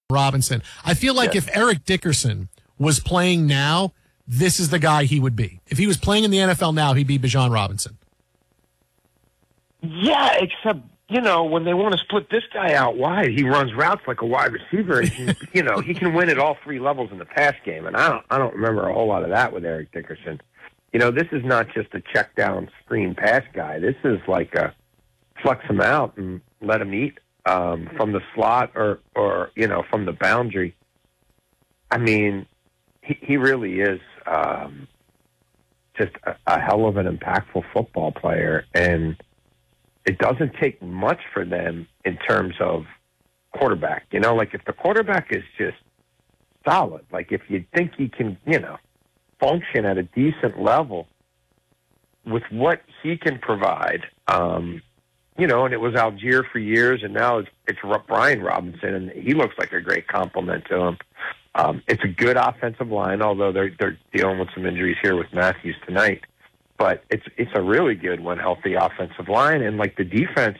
Robinson. I feel like if Eric Dickerson was playing now, this is the guy he would be. If he was playing in the NFL now, he'd be Bijan Robinson. Yeah, except, when they want to split this guy out wide, he runs routes like a wide receiver. And he can win at all three levels in the pass game. And I don't remember a whole lot of that with Eric Dickerson. This is not just a check down screen pass guy. This is like a flex him out and let him eat from the slot or from the boundary. I mean, he really is just a hell of an impactful football player, and it doesn't take much for them in terms of quarterback. Like if the quarterback is just solid, like if you think he can, function at a decent level with what he can provide, and it was Algier for years, and now it's Brian Robinson, and he looks like a great compliment to him. It's a good offensive line, although they're dealing with some injuries here with Matthews tonight. But it's a really good when healthy offensive line, and like the defense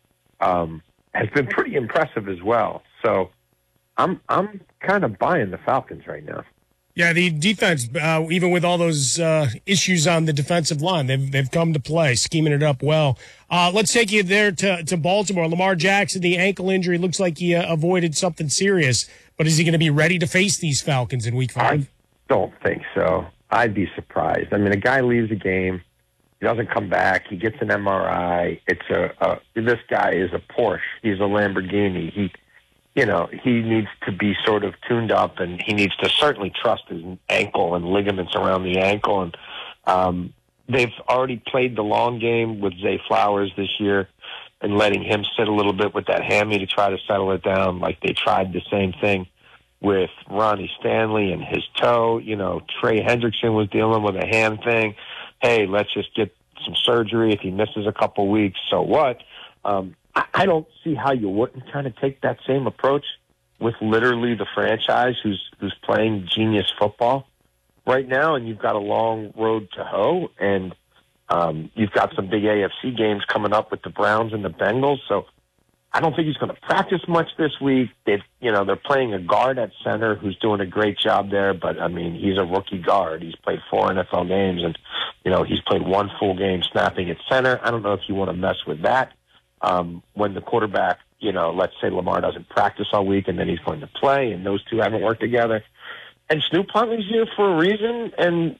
has been pretty impressive as well. So I'm kind of buying the Falcons right now. Yeah, the defense, even with all those issues on the defensive line, they've come to play, scheming it up well. Let's take you there to Baltimore. Lamar Jackson, the ankle injury, looks like he avoided something serious. But is he going to be ready to face these Falcons in Week 5? I don't think so. I'd be surprised. I mean, a guy leaves a game, he doesn't come back, he gets an MRI. This guy is a Porsche. He's a Lamborghini. He needs to be sort of tuned up, and he needs to certainly trust his ankle and ligaments around the ankle. And they've already played the long game with Zay Flowers this year and letting him sit a little bit with that hammy to try to settle it down, like they tried the same thing with Ronnie Stanley and his toe. Trey Hendrickson was dealing with a hand thing. Hey, let's just get some surgery. If he misses a couple weeks, so what? I don't see how you wouldn't kind of take that same approach with literally the franchise who's playing genius football right now, and you've got a long road to hoe, and you've got some big AFC games coming up with the Browns and the Bengals. So I don't think he's going to practice much this week. They're playing a guard at center who's doing a great job there, but I mean, he's a rookie guard. He's played 4 NFL games, and he's played 1 full game snapping at center. I don't know if you want to mess with that. When the quarterback, let's say Lamar doesn't practice all week and then he's going to play, and those two haven't worked together. And Snoop Huntley's here for a reason, and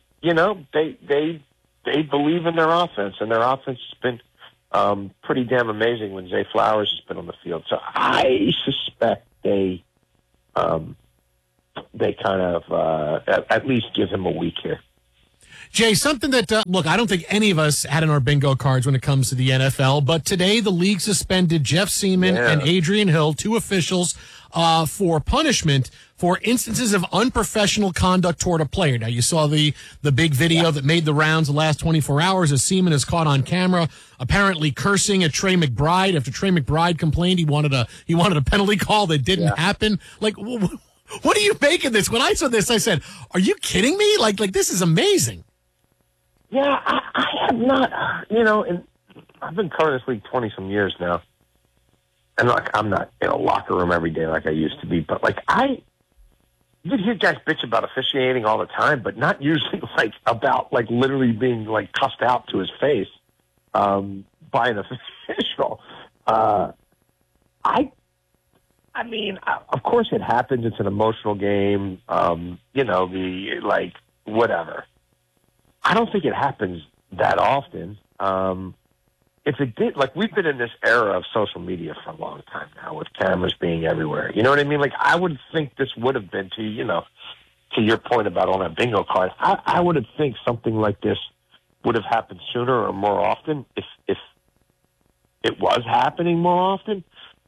they believe in their offense, and their offense has been pretty damn amazing when Zay Flowers has been on the field. So I suspect they kind of at least give him a week here. Jay, something that, look, I don't think any of us had in our bingo cards when it comes to the NFL, but today the league suspended Jeff Seaman and Adrian Hill, 2 officials, for punishment for instances of unprofessional conduct toward a player. Now, you saw the big video that made the rounds the last 24 hours as Seaman is caught on camera apparently cursing at Trey McBride after Trey McBride complained he wanted a penalty call that didn't happen. Like, what do you make of this? When I saw this, I said, are you kidding me? Like this is amazing. Yeah, I have not, and I've been covering this league 20-some years now. And look, I'm not in a locker room every day like I used to be, but you hear guys bitch about officiating all the time, but not usually about literally being cussed out to his face by an official. I mean, of course it happens. It's an emotional game. Whatever. I don't think it happens that often. If it did, we've been in this era of social media for a long time now with cameras being everywhere. You know what I mean? I would think this would have been to your point about on that bingo card. I would have think something like this would have happened sooner or more often if it was happening more often.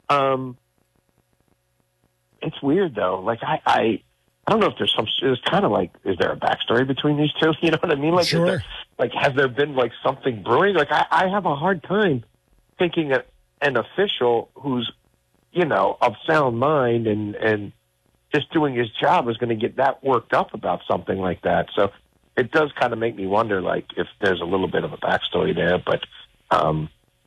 It's weird though. I don't know if there's it's kind of is there a backstory between these two? You know what I mean? Sure. Has there been something brewing? I have a hard time thinking that an official who's, of sound mind and just doing his job is going to get that worked up about something like that. So it does kind of make me wonder, if there's a little bit of a backstory there. But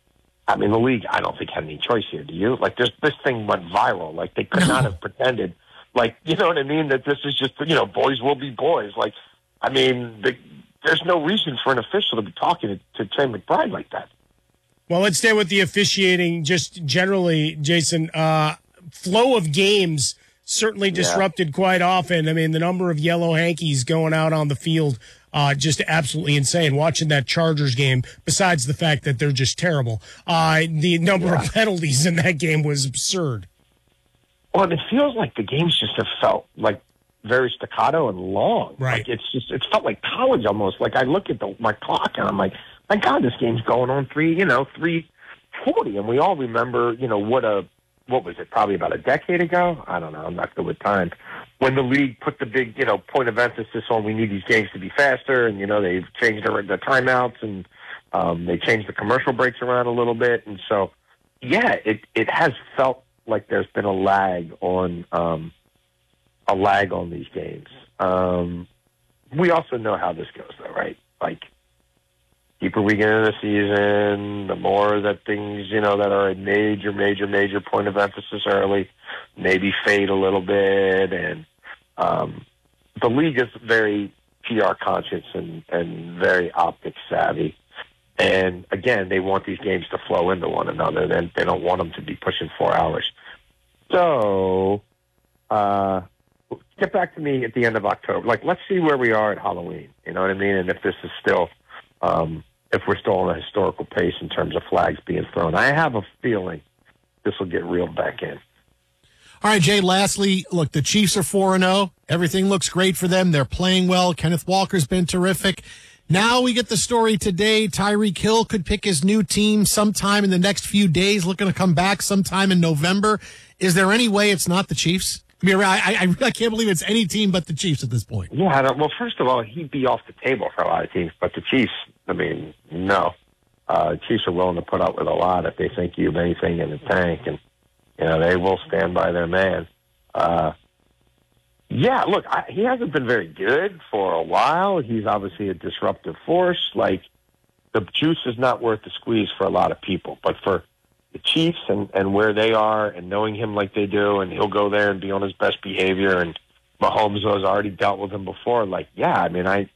I mean, the league, I don't think had any choice here. Do you? Like, this thing went viral. Like, they could not have pretended. Like, you know what I mean? That this is just, boys will be boys. Like, I mean, there's no reason for an official to be talking to Trey McBride like that. Well, let's stay with the officiating just generally, Jason. Flow of games certainly disrupted quite often. I mean, the number of yellow hankies going out on the field, just absolutely insane. Watching that Chargers game, besides the fact that they're just terrible, the number of penalties in that game was absurd. Well, it feels like the games just have felt like very staccato and long. Right. Like it's felt like college almost. Like I look at my clock and I'm like, my God, this game's going on 3:40, and we all remember, what was it? Probably about a decade ago. I don't know. I'm not good with time. When the league put the big, point of emphasis on we need these games to be faster, and they've changed the timeouts and they changed the commercial breaks around a little bit, and so it has felt like there's been a lag on these games. We also know how this goes, though, right? Like, deeper we get into the season, the more that things, that are a major point of emphasis early, maybe fade a little bit. And the league is very PR conscious and very optics savvy. And again, they want these games to flow into one another. They don't want them to be pushing 4 hours. So, get back to me at the end of October. Like, let's see where we are at Halloween. You know what I mean? And if this is still, if we're still on a historical pace in terms of flags being thrown. I have a feeling this will get reeled back in. All right, Jay, lastly, look, the Chiefs are 4-0. Everything looks great for them. They're playing well. Kenneth Walker's been terrific. Now we get the story today. Tyreek Hill could pick his new team sometime in the next few days, looking to come back sometime in November. Is there any way it's not the Chiefs? I mean, I can't believe it's any team but the Chiefs at this point. Yeah, well, first of all, he'd be off the table for a lot of teams, but the Chiefs, I mean, no. Chiefs are willing to put up with a lot if they think you have anything in the tank, and they will stand by their man. Look, he hasn't been very good for a while. He's obviously a disruptive force. Like, the juice is not worth the squeeze for a lot of people, but for the Chiefs and where they are and knowing him like they do, and he'll go there and be on his best behavior, and Mahomes has already dealt with him before. Like, I mean, I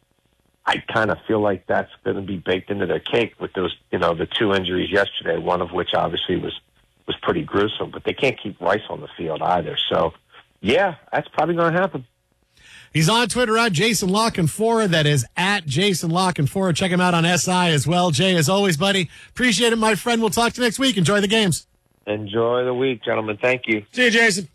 kind of feel like that's going to be baked into their cake with those, the two injuries yesterday, one of which obviously was pretty gruesome, but they can't keep Rice on the field either. So, that's probably going to happen. He's on Twitter at Jason La Canfora. That is at Jason La Canfora. Check him out on SI as well. Jay, as always, buddy, appreciate it, my friend. We'll talk to you next week. Enjoy the games. Enjoy the week, gentlemen. Thank you. See you, Jason.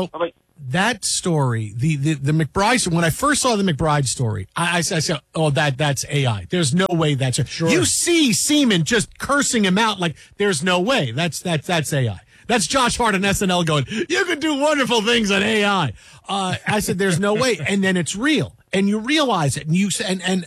That story, the McBride, when I first saw the McBride story, I said, oh, that's AI. There's no way that's it. Sure. You see Seaman just cursing him out like there's no way. That's AI. That's Josh Hart on SNL going, you can do wonderful things on AI. I said, there's no way. And then it's real. And you realize it. And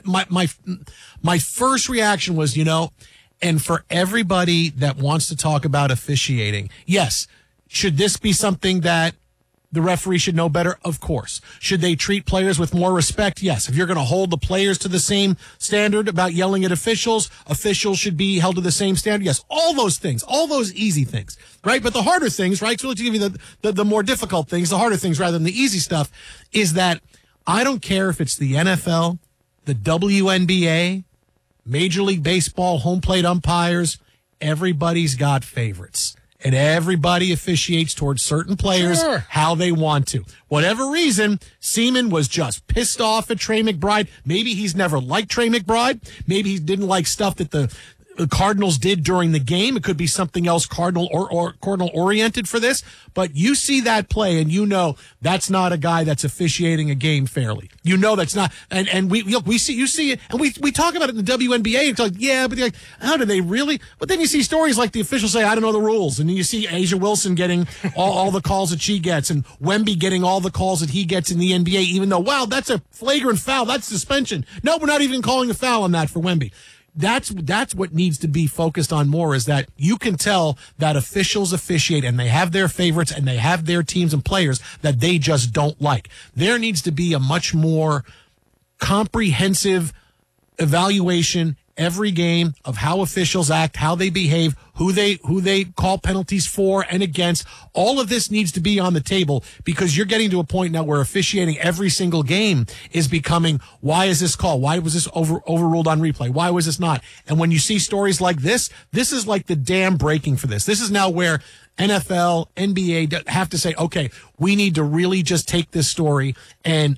my first reaction was, and for everybody that wants to talk about officiating, yes, should this be something that the referee should know better? Of course. Should they treat players with more respect? Yes. If you're going to hold the players to the same standard about yelling at officials should be held to the same standard. Yes. All those things, all those easy things, right? But the harder things, right? So let's give you the more difficult things, the harder things rather than the easy stuff, is that I don't care if it's the NFL, the WNBA, Major League Baseball, home plate umpires, everybody's got favorites. And everybody officiates towards certain players how they want to. Whatever reason, Seaman was just pissed off at Trey McBride. Maybe he's never liked Trey McBride. Maybe he didn't like stuff that the Cardinals did during the game. It could be something else Cardinal or Cardinal oriented for this. But you see that play and that's not a guy that's officiating a game fairly. That's not. And we see it, and we talk about it in the WNBA. It's like, but like, how do they really? But then you see stories like the officials say, I don't know the rules. And then you see Asia Wilson getting all the calls that she gets, and Wemby getting all the calls that he gets in the NBA, even though, wow, that's a flagrant foul. That's suspension. No, we're not even calling a foul on that for Wemby. That's what needs to be focused on more, is that you can tell that officials officiate and they have their favorites and they have their teams and players that they just don't like. There needs to be a much more comprehensive evaluation every game of how officials act, how they behave, who they call penalties for and against. All of this needs to be on the table, because you're getting to a point now where officiating every single game is becoming, why is this call? Why was this overruled on replay? Why was this not? And when you see stories like this is like the dam breaking for this. This is now where NFL, NBA have to say, okay, we need to really just take this story and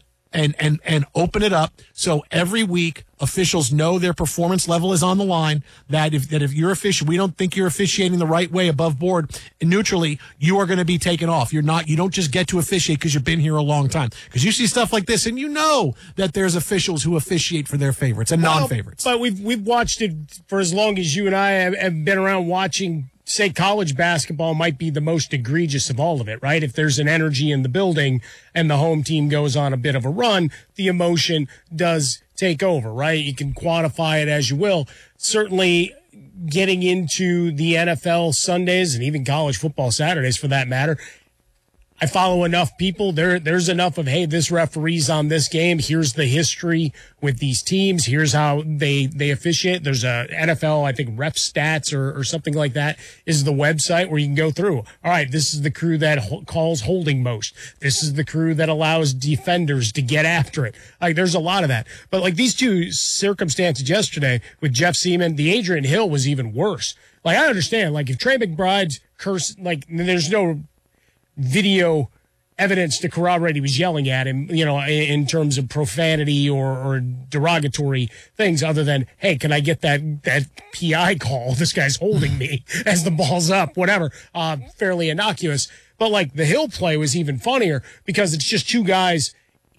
open it up, so every week officials know their performance level is on the line, that if you're we don't think you're officiating the right way above board and neutrally, you are going to be taken off. You don't just get to officiate because you've been here a long time. Because you see stuff like this and you know that there's officials who officiate for their favorites and non-favorites. But we've watched it for as long as you and I have been around watching. Say college basketball might be the most egregious of all of it, right? If there's an energy in the building and the home team goes on a bit of a run, the emotion does take over, right? You can quantify it as you will. Certainly getting into the NFL Sundays and even college football Saturdays for that matter, I follow enough people. There's enough of, hey, this referee's on this game. Here's the history with these teams. Here's how they officiate. There's a NFL, I think, Ref Stats or something like that is the website where you can go through. All right, this is the crew that calls holding most. This is the crew that allows defenders to get after it. Like, there's a lot of that. But like these two circumstances yesterday with Jeff Seaman, the Adrian Hill was even worse. Like, I understand, like, if Trey McBride's there's no video evidence to corroborate he was yelling at him, in terms of profanity or derogatory things, other than, hey, can I get that PI call? This guy's holding me as the ball's up, whatever. Fairly innocuous. But like the Hill play was even funnier because it's just two guys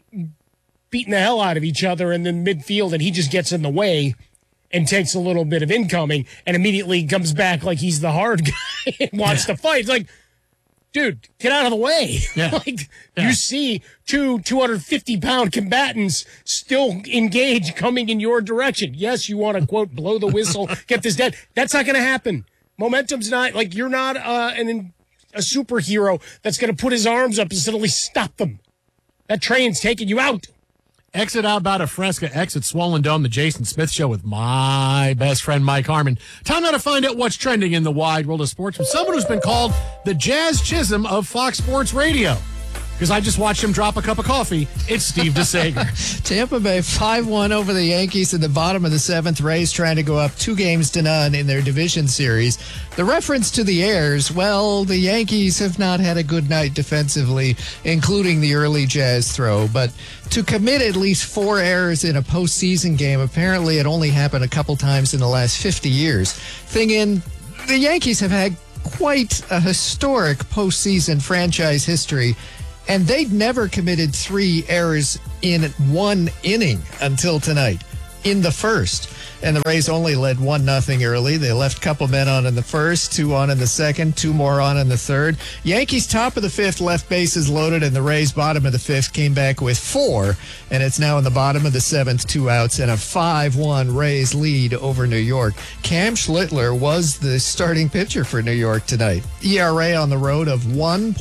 beating the hell out of each other in the midfield, and he just gets in the way and takes a little bit of incoming and immediately comes back like he's the hard guy and wants to fight. It's like, dude, get out of the way. Yeah. You see two 250-pound combatants still engaged coming in your direction. Yes, you want to, quote, blow the whistle, get this dead. That's not going to happen. Momentum's not, like, you're not a superhero that's going to put his arms up and suddenly stop them. That train's taking you out. Exit out about a Fresca, exit Swollen Dome, the Jason Smith Show with my best friend, Mike Harmon. Time now to find out what's trending in the wide world of sports with someone who's been called the Jazz Chisholm of Fox Sports Radio. Because I just watched him drop a cup of coffee. It's Steve DeSager. Tampa Bay 5-1 over the Yankees in the bottom of the seventh. Rays trying to go up 2-0 in their division series. The reference to the errors, well, the Yankees have not had a good night defensively, including the early Jazz throw. But to commit at least 4 errors in a postseason game, apparently it only happened a couple times in the last 50 years. Thing in, the Yankees have had quite a historic postseason franchise history, and they'd never committed 3 errors in 1 inning until tonight, in the first. And the Rays only led 1-0 early. They left a couple men on in the first, 2 on in the second, 2 more on in the third. Yankees top of the 5th, left bases loaded, and the Rays bottom of the 5th came back with 4. And it's now in the bottom of the 7th, 2 outs, and a 5-1 Rays lead over New York. Cam Schlittler was the starting pitcher for New York tonight. ERA on the road of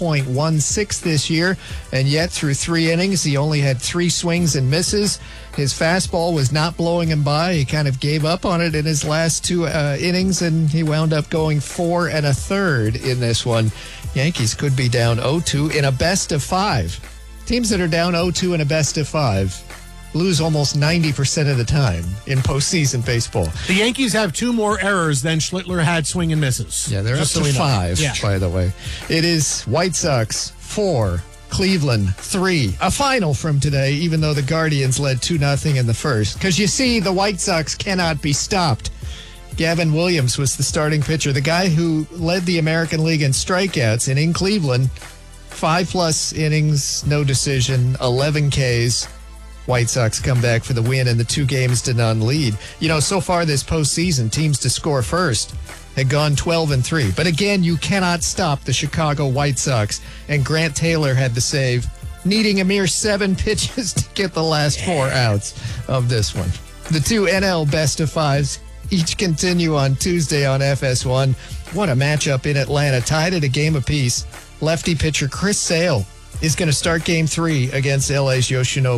1.16 this year, and yet through 3 innings, he only had 3 swings and misses. His fastball was not blowing him by. He kind of gave up on it in his last 2 innings, and he wound up going 4 1/3 in this one. Yankees could be down 0-2 in a best of 5. Teams that are down 0-2 in a best of 5 lose almost 90% of the time in postseason baseball. The Yankees have 2 more errors than Schlittler had swing and misses. Yeah, they're just up to 5, by the way. It is White Sox 4, Cleveland 3. A final from today, even though the Guardians led 2-0 in the first. Because you see, the White Sox cannot be stopped. Gavin Williams was the starting pitcher, the guy who led the American League in strikeouts, and in Cleveland, 5+ innings, no decision, 11 Ks. White Sox come back for the win and the 2-0 lead. So far this postseason, teams to score first had gone 12-3. But again, you cannot stop the Chicago White Sox. And Grant Taylor had the save, needing a mere 7 pitches to get the last 4 outs of this one. The 2 NL best of 5s each continue on Tuesday on FS1. What a matchup in Atlanta, tied at a game apiece. Lefty pitcher Chris Sale is going to start Game 3 against LA's Yoshinobu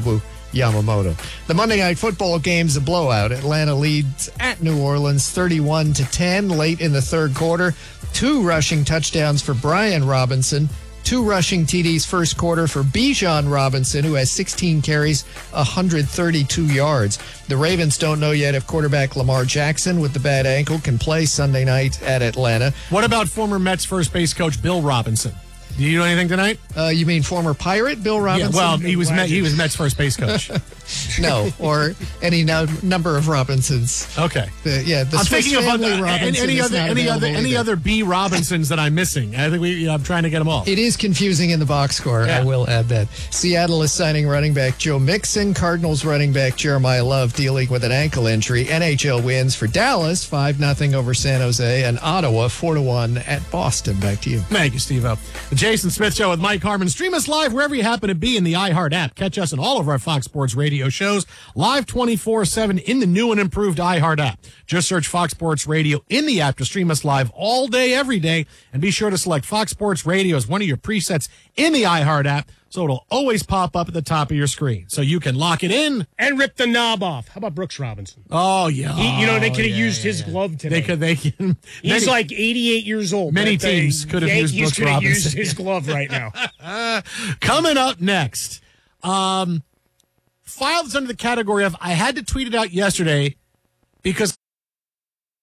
Yamamoto. The Monday Night Football game's a blowout. Atlanta leads at New Orleans 31-10 late in the third quarter. 2 rushing touchdowns for Brian Robinson. 2 rushing TDs first quarter for Bijan Robinson, who has 16 carries, 132 yards. The Ravens don't know yet if quarterback Lamar Jackson with the bad ankle can play Sunday night at Atlanta. What about former Mets first base coach Bill Robinson? Do you know anything tonight? You mean former Pirate Bill Robinson? Yeah, well, he was Mets first base coach. No, or any number of Robinsons. Okay. The I'm Swiss thinking of Family Robinson any other B Robinsons that I'm missing. I think I'm trying to get them all. It is confusing in the box score. Yeah. I will add that. Seattle is signing running back Joe Mixon. Cardinals running back Jeremiah Love dealing with an ankle injury. NHL wins for Dallas 5-0 over San Jose, and Ottawa 4-1 at Boston. Back to you. Thank you, Steve-O. The Jason Smith Show with Mike Harmon. Stream us live wherever you happen to be in the iHeart app. Catch us on all of our Fox Sports Radio shows live 24/7 in the new and improved iHeart app. Just search Fox Sports Radio in the app to stream us live all day, every day. And be sure to select Fox Sports Radio as one of your presets in the iHeart app, so it'll always pop up at the top of your screen. So you can lock it in. And rip the knob off. How about Brooks Robinson? Oh, yeah. They could have used his glove today. They can. He's like 88 years old. Many teams could have used Brooks Robinson. Used his glove right now. Coming up next, file that's under the category of I had to tweet it out yesterday because